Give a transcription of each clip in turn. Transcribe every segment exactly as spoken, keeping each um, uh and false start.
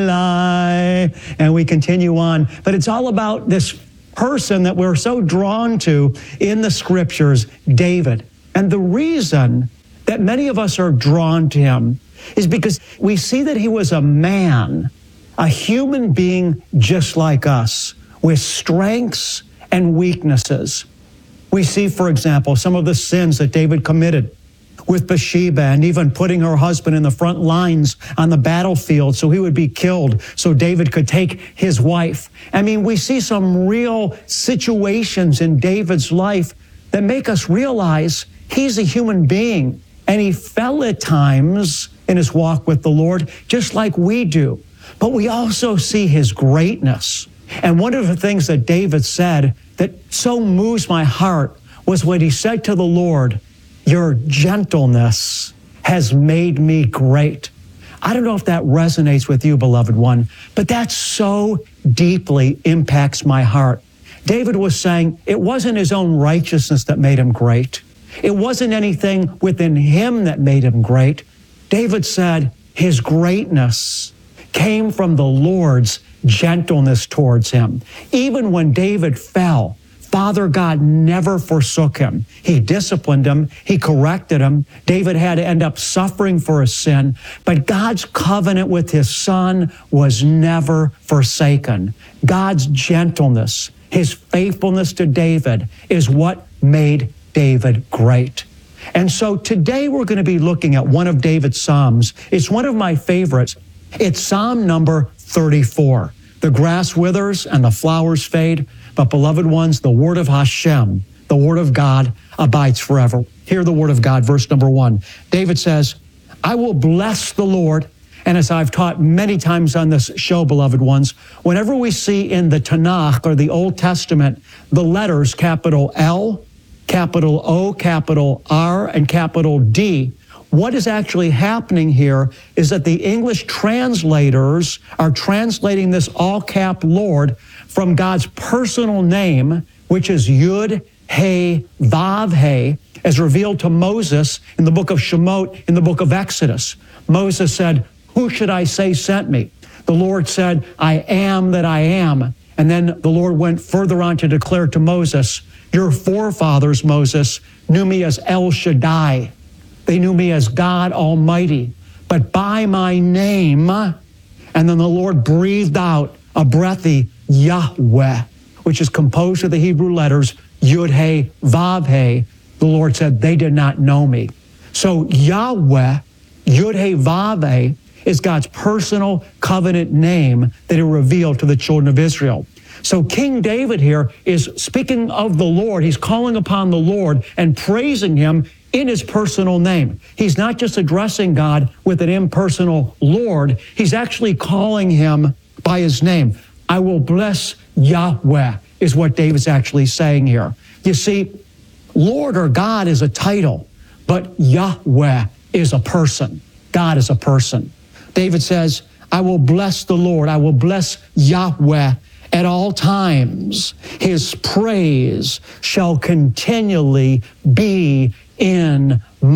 lie, and we continue on. But it's all about this person that we're so drawn to in the scriptures, David. And the reason that many of us are drawn to him is because we see that he was a man, a human being just like us, with strengths and weaknesses. We see, for example, some of the sins that David committed with Bathsheba, and even putting her husband in the front lines on the battlefield so he would be killed so David could take his wife. I mean, we see some real situations in David's life that make us realize he's a human being, and he fell at times in his walk with the Lord, just like we do. But we also see his greatness. And one of the things that David said that so moves my heart was when he said to the Lord, "Your gentleness has made me great." I don't know if that resonates with you, beloved one, but that so deeply impacts my heart. David was saying it wasn't his own righteousness that made him great. It wasn't anything within him that made him great. David said his greatness came from the Lord's gentleness towards him. Even when David fell, Father God never forsook him. He disciplined him. He corrected him. David had to end up suffering for his sin, but God's covenant with his son was never forsaken. God's gentleness, his faithfulness to David, is what made David great. And so today we're going to be looking at one of David's Psalms. It's one of my favorites. It's Psalm number thirty-four. The grass withers and the flowers fade, but beloved ones, the word of Hashem, the word of God, abides forever. Hear the word of God, verse number one. David says, "I will bless the Lord." And as I've taught many times on this show, beloved ones, whenever we see in the Tanakh or the Old Testament, the letters capital L, capital O, capital R, and capital D, what is actually happening here is that the English translators are translating this all-cap Lord from God's personal name, which is Yud, He, Vav, He, as revealed to Moses in the book of Shemot, in the book of Exodus. Moses said, "Who should I say sent me?" The Lord said, "I am that I am." And then the Lord went further on to declare to Moses, "Your forefathers, Moses, knew me as El Shaddai. They knew me as God Almighty, but by my name," and then the Lord breathed out a breathy Yahweh, which is composed of the Hebrew letters Yud, He, Vav, He. The Lord said, "They did not know me." So Yahweh, Yud, He, Vav, He, is God's personal covenant name that he revealed to the children of Israel. So King David here is speaking of the Lord. He's calling upon the Lord and praising him in his personal name. He's not just addressing God with an impersonal Lord. He's actually calling him by his name. "I will bless Yahweh," is what David's actually saying here. You see, Lord or God is a title, but Yahweh is a person. God is a person. David says, "I will bless the Lord. I will bless Yahweh at all times. His praise shall continually be in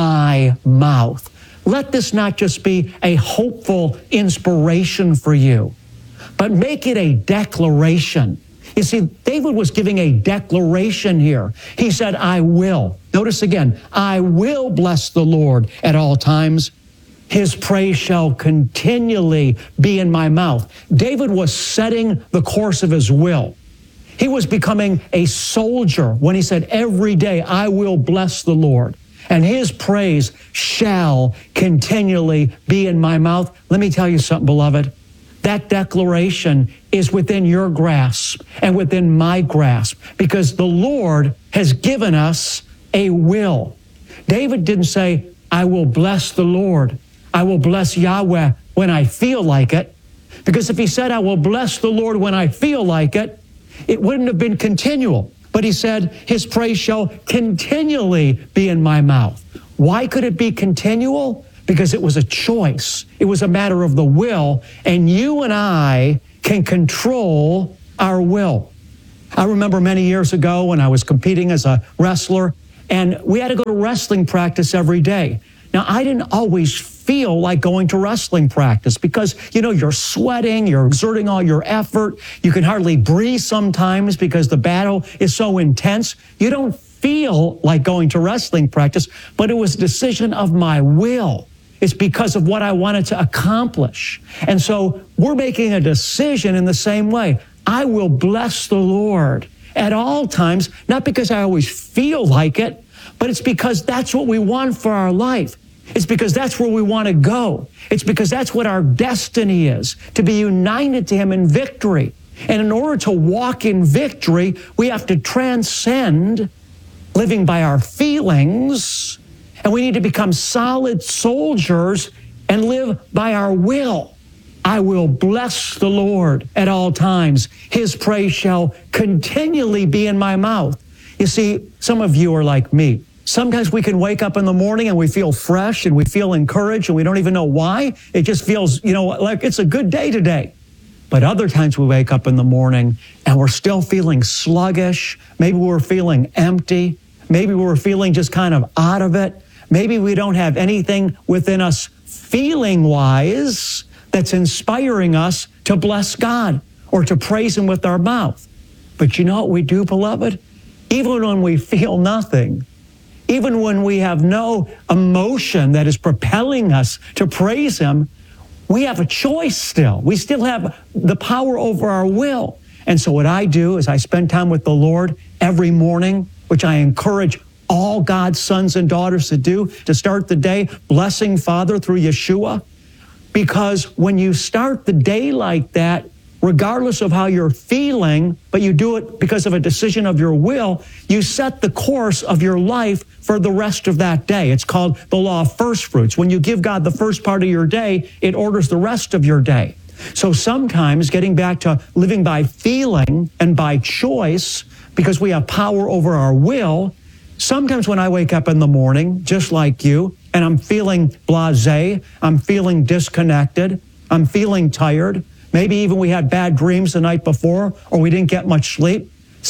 my mouth." Let this not just be a hopeful inspiration for you, but make it a declaration. You see, David was giving a declaration here. He said, "I will." Notice again, "I will bless the Lord at all times. His praise shall continually be in my mouth." David was setting the course of his will. He was becoming a soldier when he said, "Every day I will bless the Lord, and his praise shall continually be in my mouth." Let me tell you something, beloved. That declaration is within your grasp and within my grasp, because the Lord has given us a will. David didn't say, "I will bless the Lord. I will bless Yahweh when I feel like it." Because if he said, "I will bless the Lord when I feel like it," it wouldn't have been continual. But he said, "His praise shall continually be in my mouth." Why could it be continual? Because it was a choice. It was a matter of the will, and you and I can control our will. I remember many years ago when I was competing as a wrestler, and we had to go to wrestling practice every day. Now, I didn't always feel like going to wrestling practice because, you know, you're sweating, you're exerting all your effort. You can hardly breathe sometimes because the battle is so intense. You don't feel like going to wrestling practice, but it was a decision of my will. It's because of what I wanted to accomplish. And so we're making a decision in the same way. I will bless the Lord at all times, not because I always feel like it, but it's because that's what we want for our life. It's because that's where we want to go. It's because that's what our destiny is, to be united to Him in victory. And in order to walk in victory, we have to transcend living by our feelings, and we need to become solid soldiers and live by our will. I will bless the Lord at all times. His praise shall continually be in my mouth. You see, some of you are like me. Sometimes we can wake up in the morning and we feel fresh and we feel encouraged and we don't even know why. It just feels, you know, like it's a good day today. But other times we wake up in the morning and we're still feeling sluggish. Maybe we're feeling empty. Maybe we're feeling just kind of out of it. Maybe we don't have anything within us feeling-wise that's inspiring us to bless God or to praise Him with our mouth. But you know what we do, beloved? Even when we feel nothing, even when we have no emotion that is propelling us to praise Him, we have a choice still. We still have the power over our will. And so what I do is I spend time with the Lord every morning, which I encourage all God's sons and daughters to do, to start the day blessing Father through Yeshua. Because when you start the day like that, regardless of how you're feeling, but you do it because of a decision of your will, you set the course of your life for the rest of that day. It's called the law of first fruits. When you give God the first part of your day, it orders the rest of your day. So sometimes getting back to living by feeling and by choice, because we have power over our will, sometimes when I wake up in the morning, just like you, and I'm feeling blasé, I'm feeling disconnected, I'm feeling tired, maybe even we had bad dreams the night before, or we didn't get much sleep,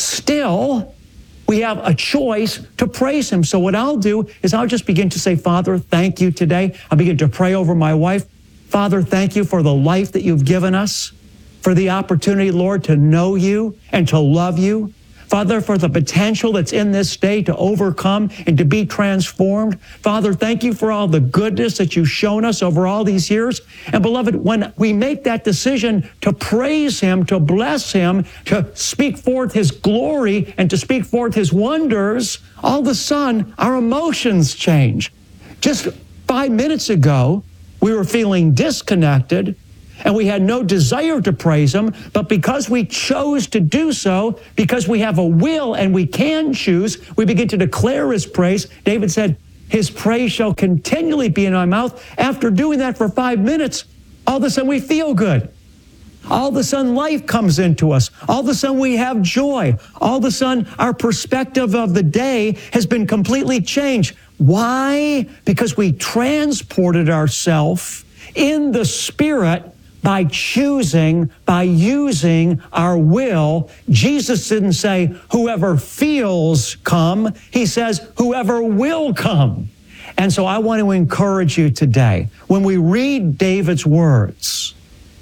still, we have a choice to praise Him. So what I'll do is I'll just begin to say, Father, thank you today. I'll begin to pray over my wife. Father, thank you for the life that you've given us, for the opportunity, Lord, to know you and to love you. Father, for the potential that's in this day to overcome and to be transformed. Father, thank you for all the goodness that you've shown us over all these years. And beloved, when we make that decision to praise Him, to bless Him, to speak forth His glory and to speak forth His wonders, all of a sudden our emotions change. Just five minutes ago, we were feeling disconnected, and we had no desire to praise Him, but because we chose to do so, because we have a will and we can choose, we begin to declare His praise. David said, His praise shall continually be in my mouth. After doing that for five minutes, all of a sudden we feel good. All of a sudden life comes into us. All of a sudden we have joy. All of a sudden our perspective of the day has been completely changed. Why? Because we transported ourselves in the Spirit by choosing, by using our will. Jesus didn't say, whoever feels come. He says, whoever will come. And so I want to encourage you today, when we read David's words,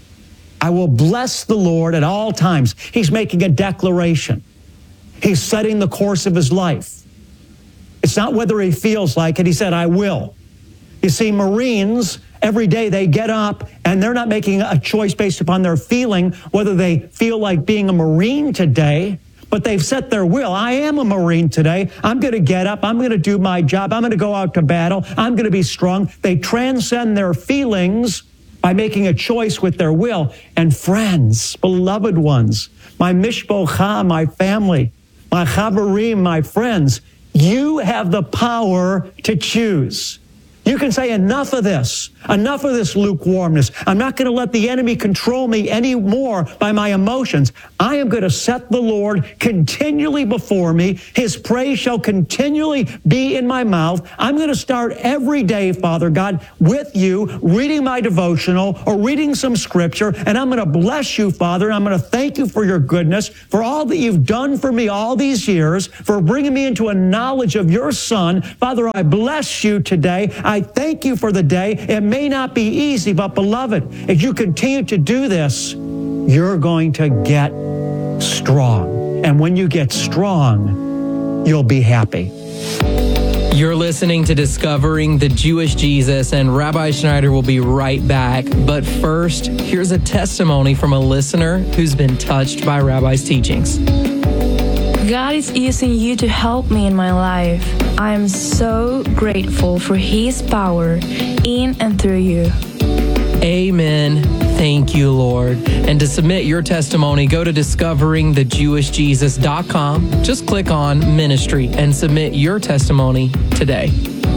I will bless the Lord at all times. He's making a declaration. He's setting the course of his life. It's not whether he feels like it. He said, I will. You see, Marines, every day they get up and they're not making a choice based upon their feeling, whether they feel like being a Marine today, but they've set their will. I am a Marine today. I'm going to get up. I'm going to do my job. I'm going to go out to battle. I'm going to be strong. They transcend their feelings by making a choice with their will. And friends, beloved ones, my mishpocha, my family, my chaverim, my friends, you have the power to choose. You can say, enough of this, enough of this lukewarmness. I'm not going to let the enemy control me anymore by my emotions. I am going to set the Lord continually before me. His praise shall continually be in my mouth. I'm going to start every day, Father God, with you, reading my devotional or reading some scripture, and I'm going to bless you, Father. I'm going to thank you for your goodness, for all that you've done for me all these years, for bringing me into a knowledge of your Son. Father, I bless you today. I thank you for the day. It may not be easy, but beloved, as you continue to do this, you're going to get strong. And when you get strong, you'll be happy. You're listening to Discovering the Jewish Jesus, and Rabbi Schneider will be right back. But first, here's a testimony from a listener who's been touched by Rabbi's teachings. God is using you to help me in my life. I am so grateful for His power in and through you. Amen. Thank you, Lord. And to submit your testimony, go to discovering the jewish jesus dot com. Just click on Ministry and submit your testimony today.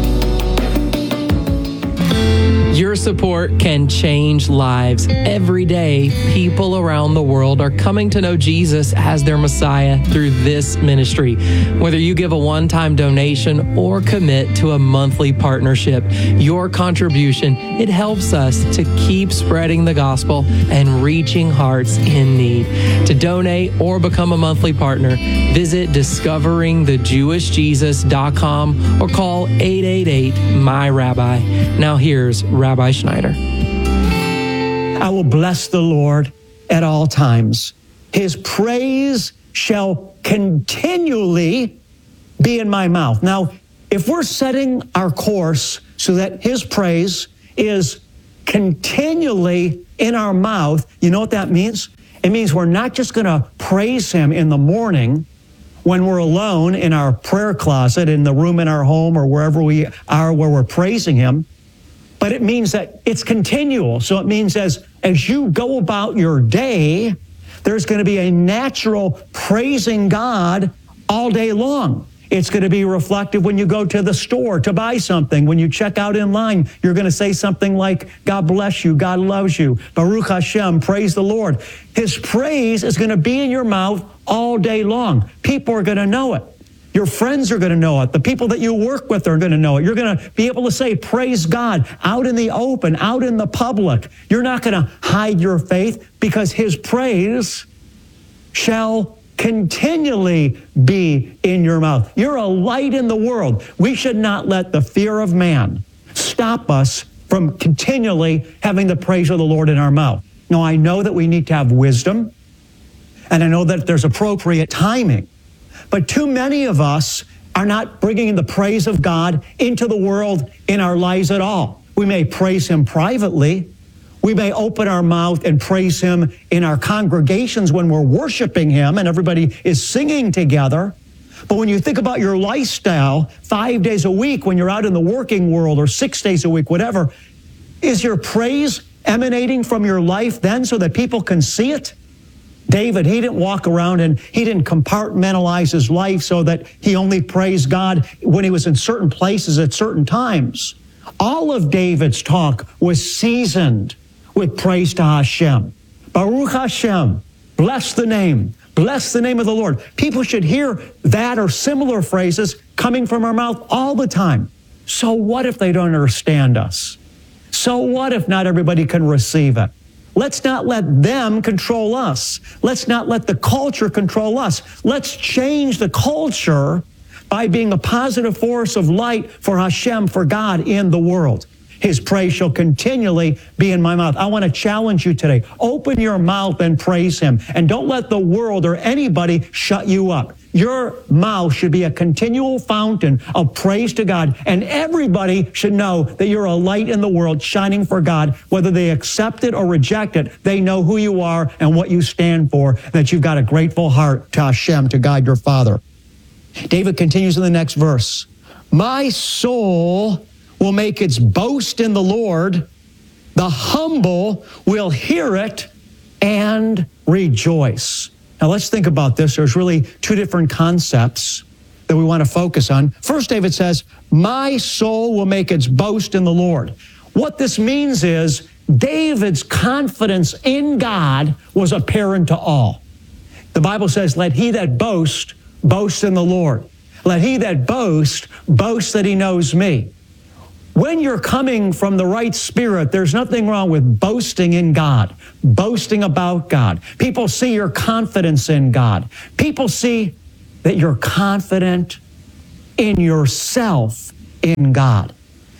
Your support can change lives. Every day, people around the world are coming to know Jesus as their Messiah through this ministry. Whether you give a one-time donation or commit to a monthly partnership, your contribution, it helps us to keep spreading the gospel and reaching hearts in need. To donate or become a monthly partner, visit discovering the jewish jesus dot com or call eight eight eight, M Y Rabbi. Now here's Rabbi Schneider. I will bless the Lord at all times. His praise shall continually be in my mouth. Now, if we're setting our course so that His praise is continually in our mouth, you know what that means? It means we're not just going to praise Him in the morning when we're alone in our prayer closet, in the room in our home, or wherever we are where we're praising Him. But it means that it's continual. So it means as, as you go about your day, there's going to be a natural praising God all day long. It's going to be reflective when you go to the store to buy something. When you check out in line, you're going to say something like, God bless you, God loves you, Baruch Hashem, praise the Lord. His praise is going to be in your mouth all day long. People are going to know it. Your friends are going to know it. The people that you work with are going to know it. You're going to be able to say, praise God, out in the open, out in the public. You're not going to hide your faith because His praise shall continually be in your mouth. You're a light in the world. We should not let the fear of man stop us from continually having the praise of the Lord in our mouth. Now, I know that we need to have wisdom, and I know that there's appropriate timing. But too many of us are not bringing the praise of God into the world in our lives at all. We may praise Him privately. We may open our mouth and praise Him in our congregations when we're worshiping Him and everybody is singing together. But when you think about your lifestyle, five days a week when you're out in the working world, or six days a week, whatever, is your praise emanating from your life then so that people can see it? David, he didn't walk around and he didn't compartmentalize his life so that he only praised God when he was in certain places at certain times. All of David's talk was seasoned with praise to Hashem. Baruch Hashem, bless the name, bless the name of the Lord. People should hear that or similar phrases coming from our mouth all the time. So what if they don't understand us? So what if not everybody can receive it? Let's not let them control us. Let's not let the culture control us. Let's change the culture by being a positive force of light for Hashem, for God in the world. His praise shall continually be in my mouth. I want to challenge you today. Open your mouth and praise Him. And don't let the world or anybody shut you up. Your mouth should be a continual fountain of praise to God. And everybody should know that you're a light in the world shining for God. Whether they accept it or reject it, they know who you are and what you stand for, that you've got a grateful heart to Hashem, to God your Father. David continues in the next verse. My soul will make its boast in the Lord. The humble will hear it and rejoice. Now let's think about this. There's really two different concepts that we want to focus on. First, David says, my soul will make its boast in the Lord. What this means is David's confidence in God was apparent to all. The Bible says, let he that boast, boast in the Lord. Let he that boast, boast that he knows me. When you're coming from the right spirit, there's nothing wrong with boasting in God, boasting about God. People see your confidence in God. People see that you're confident in yourself in God.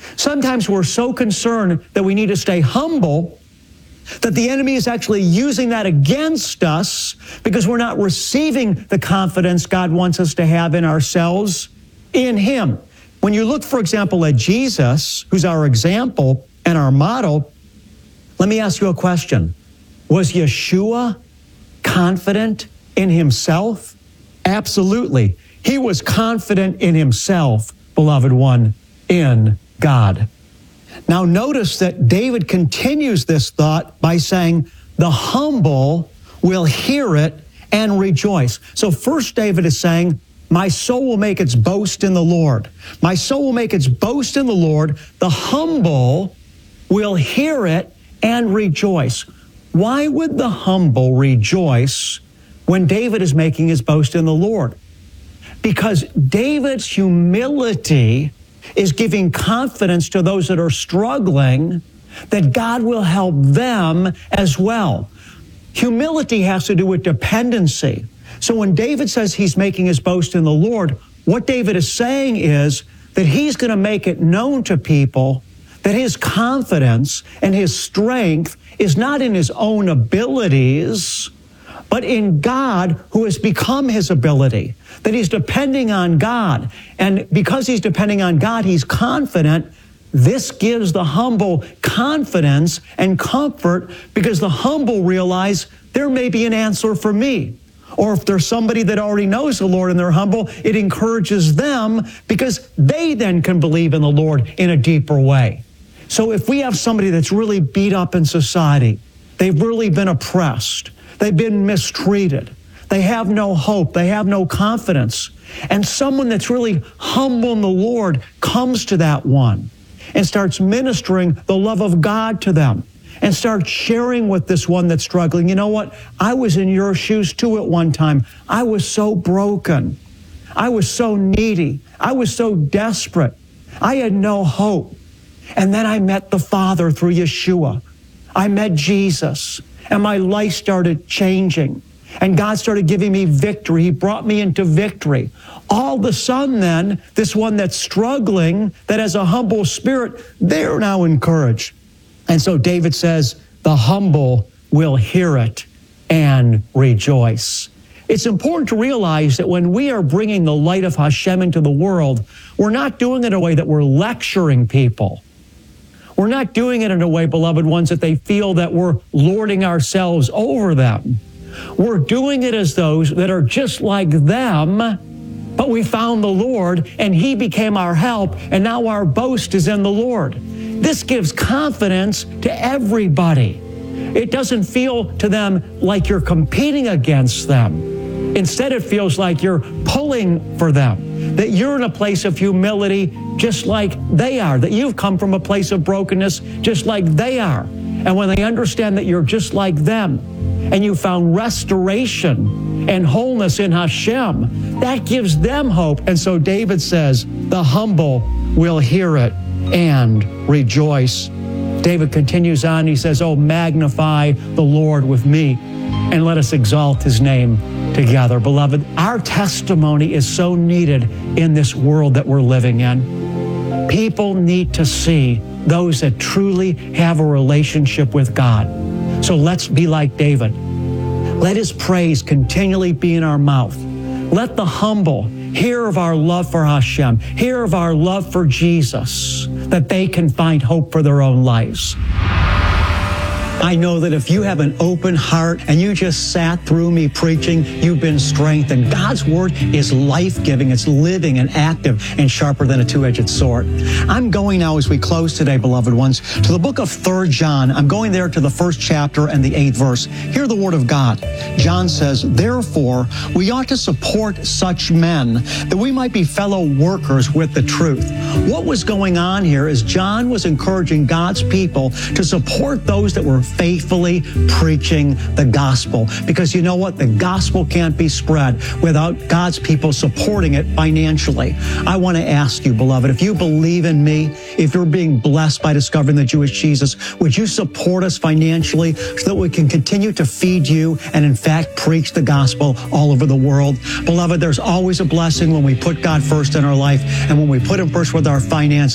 Sometimes we're so concerned that we need to stay humble that the enemy is actually using that against us because we're not receiving the confidence God wants us to have in ourselves, in Him. When you look, for example, at Jesus, who's our example and our model, let me ask you a question. Was Yeshua confident in himself? Absolutely. He was confident in himself, beloved one, in God. Now notice that David continues this thought by saying, the humble will hear it and rejoice. So first David is saying, my soul will make its boast in the Lord. My soul will make its boast in the Lord. The humble will hear it and rejoice. Why would the humble rejoice when David is making his boast in the Lord? Because David's humility is giving confidence to those that are struggling that God will help them as well. Humility has to do with dependency. So when David says he's making his boast in the Lord, what David is saying is that he's going to make it known to people that his confidence and his strength is not in his own abilities, but in God who has become his ability, that he's depending on God. And because he's depending on God, he's confident. This gives the humble confidence and comfort because the humble realize there may be an answer for me. Or if there's somebody that already knows the Lord and they're humble, it encourages them because they then can believe in the Lord in a deeper way. So if we have somebody that's really beat up in society, they've really been oppressed, they've been mistreated, they have no hope, they have no confidence, and someone that's really humble in the Lord comes to that one and starts ministering the love of God to them and starts sharing with this one that's struggling. You know what? I was in your shoes too at one time. I was so broken. I was so needy. I was so desperate. I had no hope. And then I met the Father through Yeshua. I met Jesus, and my life started changing. And God started giving me victory. He brought me into victory. All of a sudden then, this one that's struggling, that has a humble spirit, they're now encouraged. And so David says, the humble will hear it and rejoice. It's important to realize that when we are bringing the light of Hashem into the world, we're not doing it in a way that we're lecturing people. We're not doing it in a way, beloved ones, that they feel that we're lording ourselves over them. We're doing it as those that are just like them, but we found the Lord and He became our help, and now our boast is in the Lord. This gives confidence to everybody. It doesn't feel to them like you're competing against them. Instead, it feels like you're pulling for them, that you're in a place of humility just like they are, that you've come from a place of brokenness just like they are. And when they understand that you're just like them and you found restoration and wholeness in Hashem, that gives them hope. And so David says, the humble will hear it and rejoice. David continues on. He says, oh, magnify the Lord with me and let us exalt His name together. Beloved, our testimony is so needed in this world that we're living in. People need to see those that truly have a relationship with God. So let's be like David. Let His praise continually be in our mouth. Let the humble hear of our love for Hashem, hear of our love for Jesus, that they can find hope for their own lives. I know that if you have an open heart and you just sat through me preaching, you've been strengthened. God's Word is life-giving. It's living and active and sharper than a two-edged sword. I'm going now, as we close today, beloved ones, to the book of Third John. I'm going there to the first chapter and the eighth verse. Hear the Word of God. John says, therefore, we ought to support such men that we might be fellow workers with the truth. What was going on here is John was encouraging God's people to support those that were faithfully preaching the gospel. Because you know what? The gospel can't be spread without God's people supporting it financially. I want to ask you, beloved, if you believe in me, if you're being blessed by discovering the Jewish Jesus, would you support us financially so that we can continue to feed you and, in fact, preach the gospel all over the world? Beloved, there's always a blessing when we put God first in our life and when we put Him first with our finances.